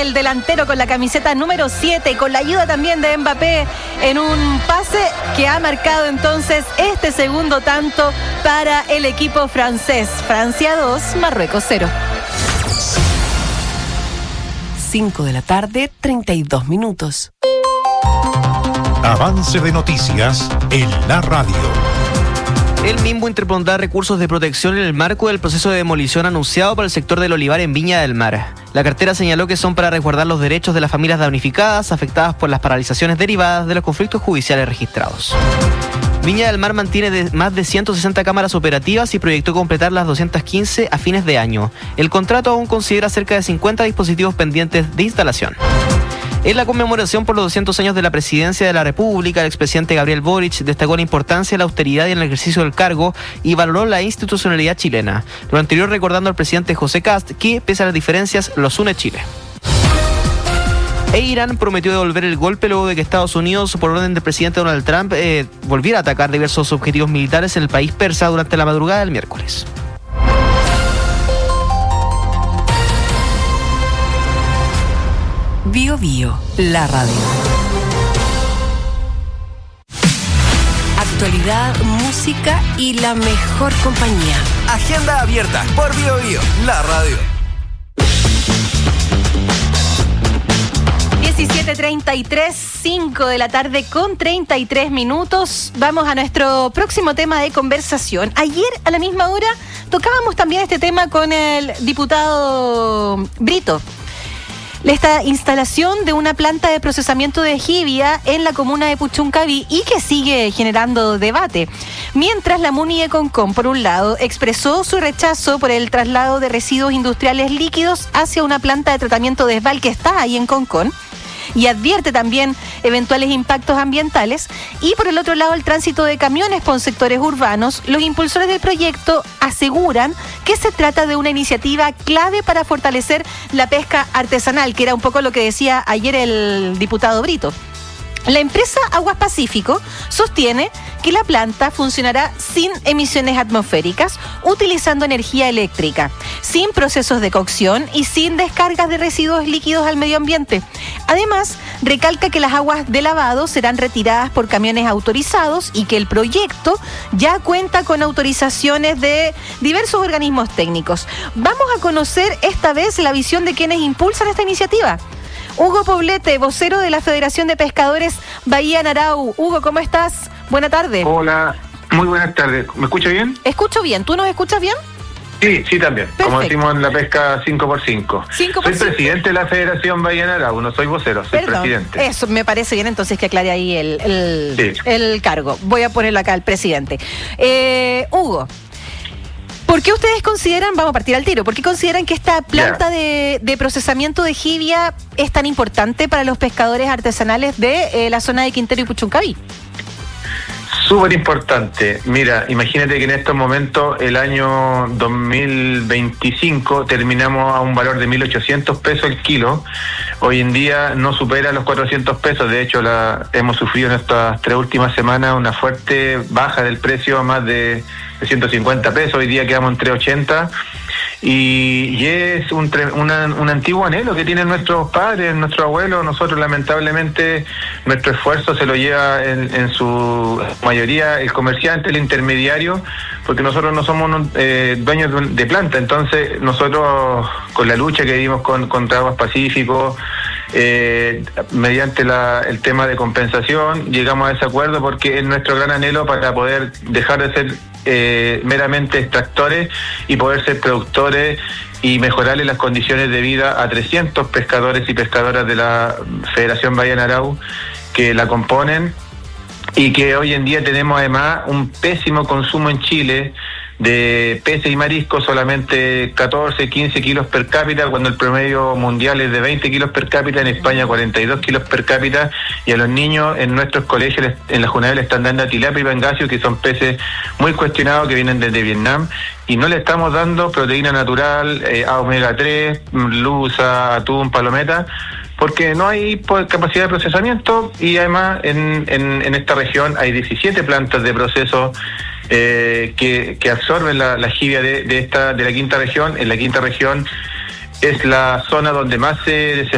el delantero con la camiseta número 7, con la ayuda también de Mbappé en un pase que ha marcado entonces este segundo tanto para el equipo francés. Francia 2, Marruecos 0. 5 de la tarde, 32 minutos. Avance de noticias en la radio. El MIMBU interpondrá recursos de protección en el marco del proceso de demolición anunciado para el sector del olivar en Viña del Mar. La cartera señaló que son para resguardar los derechos de las familias damnificadas afectadas por las paralizaciones derivadas de los conflictos judiciales registrados. Viña del Mar mantiene más de 160 cámaras operativas y proyectó completar las 215 a fines de año. El contrato aún considera cerca de 50 dispositivos pendientes de instalación. En la conmemoración por los 200 años de la presidencia de la República, el expresidente Gabriel Boric destacó la importancia de la austeridad y el ejercicio del cargo y valoró la institucionalidad chilena. Lo anterior recordando al presidente José Kast que, pese a las diferencias, los une Chile. Irán prometió devolver el golpe luego de que Estados Unidos, por orden del presidente Donald Trump, volviera a atacar diversos objetivos militares en el país persa durante la madrugada del miércoles. Bio Bio, la radio. Actualidad, música y la mejor compañía. Agenda abierta por Bio Bio, la radio. 17:33, 5 de la tarde con 33 minutos. Vamos a nuestro próximo tema de conversación. Ayer a la misma hora tocábamos también este tema con el diputado Brito. Esta instalación de una planta de procesamiento de jibia en la comuna de Puchuncaví y que sigue generando debate. Mientras la MUNI de Concón, por un lado, expresó su rechazo por el traslado de residuos industriales líquidos hacia una planta de tratamiento de ESVAL que está ahí en Concón, y advierte también eventuales impactos ambientales, y por el otro lado el tránsito de camiones por sectores urbanos. Los impulsores del proyecto aseguran que se trata de una iniciativa clave para fortalecer la pesca artesanal, que era un poco lo que decía ayer el diputado Brito. La empresa Aguas Pacífico sostiene que la planta funcionará sin emisiones atmosféricas, utilizando energía eléctrica, sin procesos de cocción y sin descargas de residuos líquidos al medio ambiente. Además, recalca que las aguas de lavado serán retiradas por camiones autorizados y que el proyecto ya cuenta con autorizaciones de diversos organismos técnicos. Vamos a conocer esta vez la visión de quienes impulsan esta iniciativa. Hugo Poblete, vocero de la Federación de Pescadores Bahía Narau. Hugo, ¿cómo estás? Buena tarde. Hola, muy buenas tardes. ¿Me escucha bien? Escucho bien. ¿Tú nos escuchas bien? Sí, también. Perfecto. Como decimos en la pesca 5x5. Soy presidente de la Federación Bahía Narau, no soy vocero, soy presidente. Eso me parece bien, entonces que aclare ahí el cargo. Voy a ponerlo acá, el presidente. Hugo, ¿por qué ustedes consideran, vamos a partir al tiro, por qué consideran que esta planta de procesamiento de jibia es tan importante para los pescadores artesanales de la zona de Quintero y Puchuncaví? Súper importante. Mira, imagínate que en estos momentos, el año 2025, terminamos a un valor de 1.800 pesos el kilo. Hoy en día no supera los 400 pesos. De hecho, hemos sufrido en estas 3 últimas semanas una fuerte baja del precio a más de 150 pesos. Hoy día quedamos en 380. Y es un antiguo anhelo que tienen nuestros padres, nuestros abuelos. Nosotros lamentablemente nuestro esfuerzo se lo lleva en su mayoría el comerciante, el intermediario, porque nosotros no somos dueños de planta. Entonces nosotros, con la lucha que dimos contra Aguas Pacífico, mediante el tema de compensación, llegamos a ese acuerdo porque es nuestro gran anhelo para poder dejar de ser meramente extractores y poder ser productores y mejorarle las condiciones de vida a 300 pescadores y pescadoras de la Federación Bahía Narau que la componen, y que hoy en día tenemos además un pésimo consumo en Chile de peces y mariscos, solamente 14, 15 kilos per cápita, cuando el promedio mundial es de 20 kilos per cápita, en España 42 kilos per cápita, y a los niños en nuestros colegios, en la Junave, le están dando tilapia y pangasio, que son peces muy cuestionados que vienen desde Vietnam, y no le estamos dando proteína natural, omega 3, lusa, atún, palometa, porque no hay capacidad de procesamiento, y además en esta región hay 17 plantas de proceso que absorben la jibia de la quinta región. En la quinta región es la zona donde más se